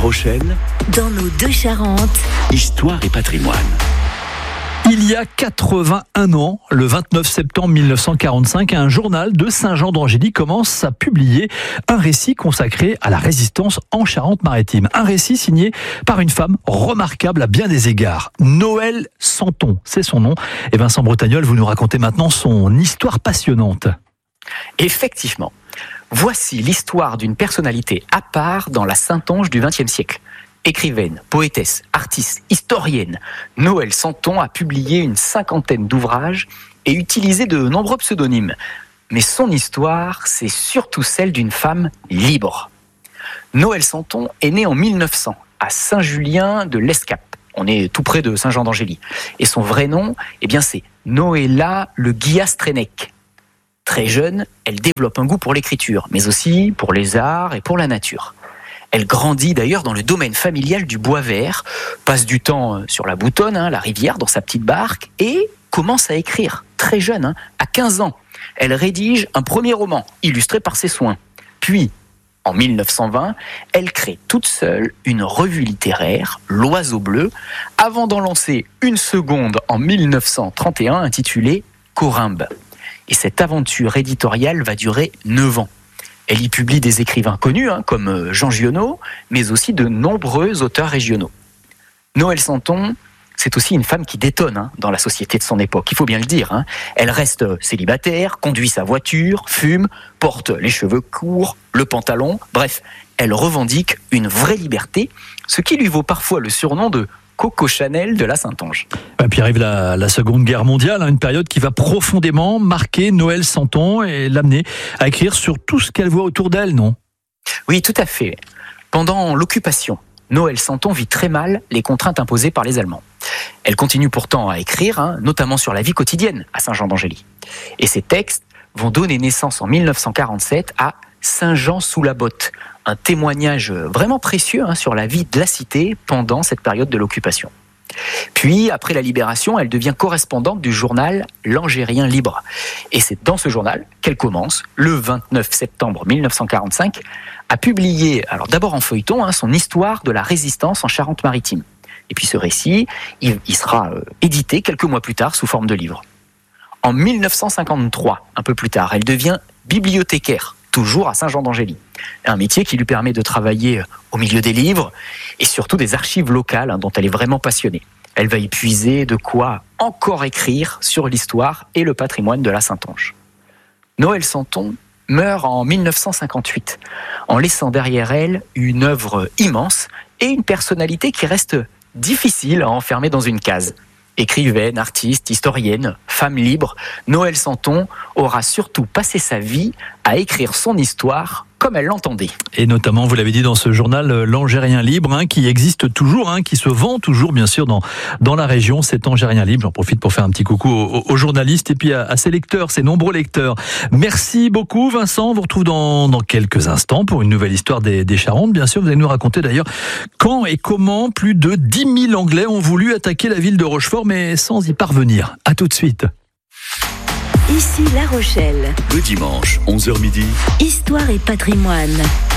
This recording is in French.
Rochelle, dans nos deux Charentes, histoire et patrimoine. Il y a 81 ans, le 29 septembre 1945, un journal de Saint-Jean-d'Angély commence à publier un récit consacré à la résistance en Charente-Maritime. Un récit signé par une femme remarquable à bien des égards. Noël Santon, c'est son nom. Et Vincent Bretagnol, vous nous racontez maintenant son histoire passionnante. Effectivement. Voici l'histoire d'une personnalité à part dans la Saintonge du XXe siècle. Écrivaine, poétesse, artiste, historienne, Noël Santon a publié une 50aine d'ouvrages et utilisé de nombreux pseudonymes. Mais son histoire, c'est surtout celle d'une femme libre. Noël Santon est née en 1900 à Saint-Julien de l'Escape. On est tout près de Saint-Jean-d'Angély. Et son vrai nom, c'est Noëlla Le Guillastrenec. Très jeune, elle développe un goût pour l'écriture, mais aussi pour les arts et pour la nature. Elle grandit d'ailleurs dans le domaine familial du bois vert, passe du temps sur la Boutonne, la rivière, dans sa petite barque, et commence à écrire très jeune, à 15 ans. Elle rédige un premier roman, illustré par ses soins. Puis, en 1920, elle crée toute seule une revue littéraire, L'Oiseau Bleu, avant d'en lancer une seconde en 1931 intitulée Corymbe. Et cette aventure éditoriale va durer 9 ans. Elle y publie des écrivains connus, comme Jean Giono, mais aussi de nombreux auteurs régionaux. Noël Santon, c'est aussi une femme qui détonne dans la société de son époque, il faut bien le dire. Elle reste célibataire, conduit sa voiture, fume, porte les cheveux courts, le pantalon, bref, elle revendique une vraie liberté, ce qui lui vaut parfois le surnom de Coco Chanel de la Saintonge. Et puis arrive la Seconde Guerre mondiale, une période qui va profondément marquer Noël Santon et l'amener à écrire sur tout ce qu'elle voit autour d'elle, non ? Oui, tout à fait. Pendant l'occupation, Noël Santon vit très mal les contraintes imposées par les Allemands. Elle continue pourtant à écrire, notamment sur la vie quotidienne à Saint-Jean-d'Angély. Et ses textes vont donner naissance en 1947 à Saint-Jean sous la botte, un témoignage vraiment précieux sur la vie de la cité pendant cette période de l'occupation. Puis, après la libération, elle devient correspondante du journal L'Angérien Libre. Et c'est dans ce journal qu'elle commence, le 29 septembre 1945, à publier, alors d'abord en feuilleton, son histoire de la résistance en Charente-Maritime. Et puis ce récit, il sera édité quelques mois plus tard sous forme de livre. En 1953, un peu plus tard, elle devient bibliothécaire, toujours à Saint-Jean-d'Angély. Un métier qui lui permet de travailler au milieu des livres et surtout des archives locales dont elle est vraiment passionnée. Elle va y puiser de quoi encore écrire sur l'histoire et le patrimoine de la Saintonge. Noël Santon meurt en 1958, en laissant derrière elle une œuvre immense et une personnalité qui reste difficile à enfermer dans une case. Écrivaine, artiste, historienne, femme libre, Noël Santon aura surtout passé sa vie à écrire son histoire comme elle l'entendait. Et notamment, vous l'avez dit, dans ce journal L'Angérien Libre, qui existe toujours, qui se vend toujours bien sûr dans la région, cet Angérien Libre. J'en profite pour faire un petit coucou aux journalistes et puis à ses lecteurs, ses nombreux lecteurs. Merci beaucoup Vincent, on vous retrouve dans quelques instants pour une nouvelle histoire des Charentes. Bien sûr, vous allez nous raconter d'ailleurs quand et comment plus de 10 000 Anglais ont voulu attaquer la ville de Rochefort, mais sans y parvenir. À tout de suite. ici La Rochelle, Le dimanche, 11h midi, histoire et patrimoine.